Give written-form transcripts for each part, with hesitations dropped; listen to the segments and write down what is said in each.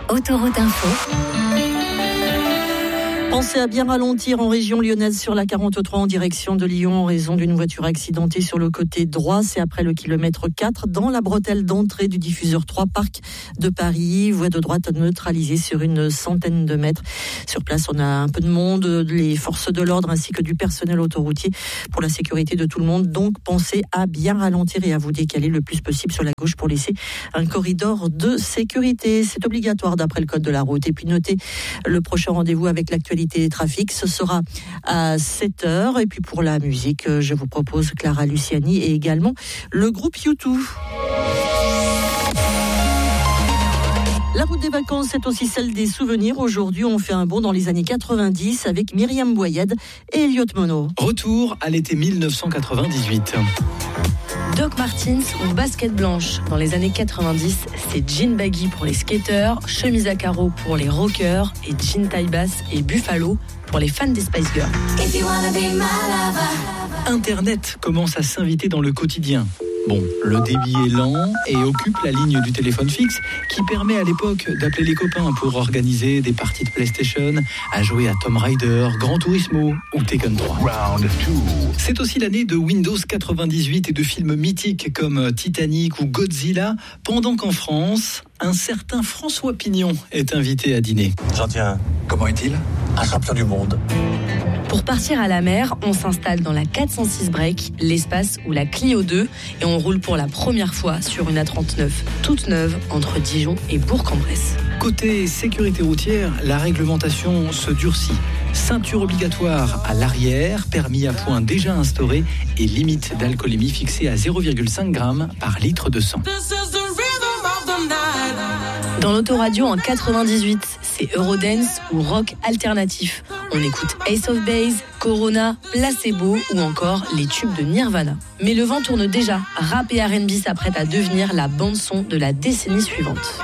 Autoroute Info. Pensez à bien ralentir en région lyonnaise sur la 43 en direction de Lyon en raison d'une voiture accidentée sur le côté droit. C'est après le kilomètre 4 dans la bretelle d'entrée du diffuseur 3 Parc de Paris. Voie de droite neutralisée sur une centaine de mètres. Sur place, on a un peu de monde, les forces de l'ordre ainsi que du personnel autoroutier pour la sécurité de tout le monde. Donc pensez à bien ralentir et à vous décaler le plus possible sur la gauche pour laisser un corridor de sécurité. C'est obligatoire d'après le code de la route. Et puis notez le prochain rendez-vous avec l'actualité des trafics, ce sera à 7h. Et puis pour la musique, je vous propose Clara Luciani et également le groupe U2. La route des vacances, c'est aussi celle des souvenirs. Aujourd'hui, on fait un bond dans les années 90 avec Myriam Boyed et Elliot Mono. Retour à l'été 1998. Doc Martens ou basket blanche. Dans les années 90, c'est jean baggy pour les skateurs, chemise à carreaux pour les rockers et jean taille basse et buffalo pour les fans des Spice Girls. Internet commence à s'inviter dans le quotidien. Bon, le débit est lent et occupe la ligne du téléphone fixe qui permet à l'époque d'appeler les copains pour organiser des parties de PlayStation, à jouer à Tomb Raider, Gran Turismo ou Tekken 3. C'est aussi l'année de Windows 98 et de films mythiques comme Titanic ou Godzilla, pendant qu'en France, un certain François Pignon est invité à dîner. J'en tiens. Comment est-il ? Un champion du monde. Pour partir à la mer, on s'installe dans la 406 Break, l'espace ou la Clio 2 et on roule pour la première fois sur une A39 toute neuve entre Dijon et Bourg-en-Bresse. Côté sécurité routière, la réglementation se durcit. Ceinture obligatoire à l'arrière, permis à points déjà instauré et limite d'alcoolémie fixée à 0,5 g par litre de sang. Dans l'autoradio en 98, c'est Eurodance ou rock alternatif. On écoute Ace of Base, Corona, Placebo ou encore les tubes de Nirvana. Mais le vent tourne déjà. Rap et R&B s'apprêtent à devenir la bande-son de la décennie suivante.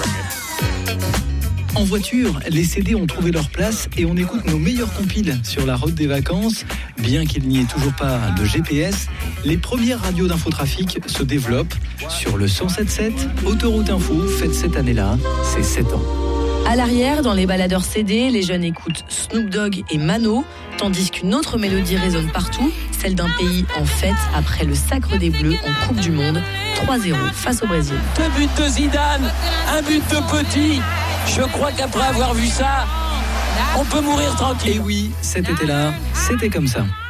En voiture, les CD ont trouvé leur place et on écoute nos meilleurs compiles sur la route des vacances. Bien qu'il n'y ait toujours pas de GPS, les premières radios d'infotrafic se développent. Sur le 107.7, Autoroute Info fête cette année-là ses 7 ans. À l'arrière, dans les baladeurs CD, les jeunes écoutent Snoop Dogg et Mano, tandis qu'une autre mélodie résonne partout, celle d'un pays en fête après le sacre des Bleus en Coupe du Monde, 3-0 face au Brésil. 2 buts de Zidane, 1 but de Petit. Je crois qu'après avoir vu ça, on peut mourir tranquille. Et oui, cet été-là, c'était comme ça.